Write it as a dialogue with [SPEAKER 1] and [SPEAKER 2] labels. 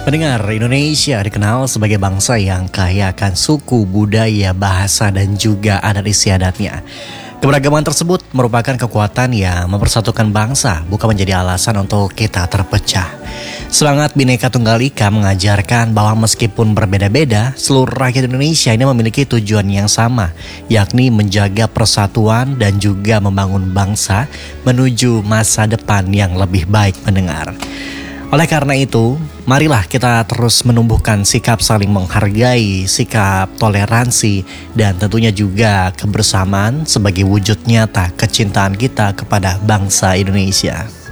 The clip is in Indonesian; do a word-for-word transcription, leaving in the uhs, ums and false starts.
[SPEAKER 1] Pendengar, Indonesia dikenal sebagai bangsa yang kaya akan suku, budaya, bahasa, dan juga adat istiadatnya. Keberagaman tersebut merupakan kekuatan yang mempersatukan bangsa, bukan menjadi alasan untuk kita terpecah. Semangat Bhinneka Tunggal Ika mengajarkan bahwa meskipun berbeda-beda, seluruh rakyat Indonesia ini memiliki tujuan yang sama, yakni menjaga persatuan dan juga membangun bangsa menuju masa depan yang lebih baik. Pendengar, oleh karena itu, marilah kita terus menumbuhkan sikap saling menghargai, sikap toleransi, dan tentunya juga kebersamaan sebagai wujud nyata kecintaan kita kepada bangsa Indonesia.